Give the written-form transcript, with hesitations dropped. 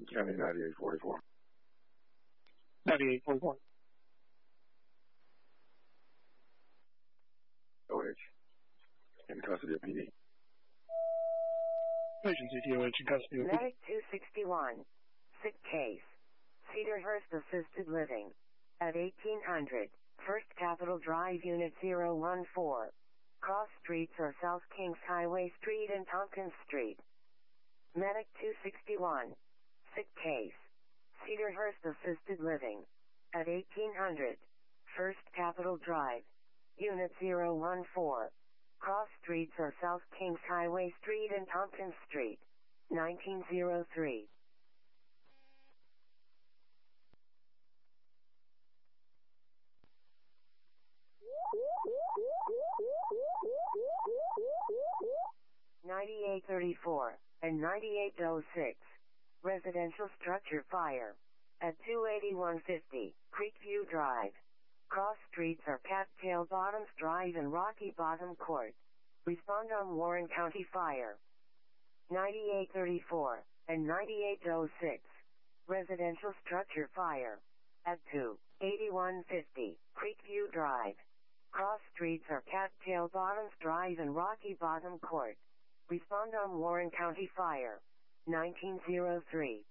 County 9844. 9841. OH. In custody of PD. Agency DOH in custody of PD. Medic 261. Sick case. Cedarhurst Assisted Living. At 1800. First Capitol Drive Unit 014. Cross streets are South Kings Highway Street and Tompkins Street. Medic 261. Sick case. Cedarhurst Assisted Living. At 1800. First Capitol Drive. Unit 014. Cross streets are South Kings Highway Street and Tompkins Street. 1903. (9834) and 9806. Residential structure fire. At 28150 Creekview Drive. Cross streets are Cattail Bottoms Drive and Rocky Bottom Court. Respond on Warren County Fire. 9834 and 9806. Residential structure fire. At 28150 Creekview Drive. Cross streets are Cattail Bottoms Drive and Rocky Bottom Court. Respond on Warren County Fire. 1903.